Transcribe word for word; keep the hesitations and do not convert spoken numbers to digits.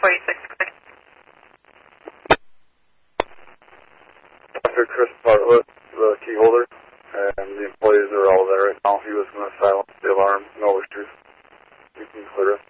forty-six. Doctor Chris Bartlett, the key holder, and the employees are all there right now. He was going to silence the alarm. No issues. You can clear it.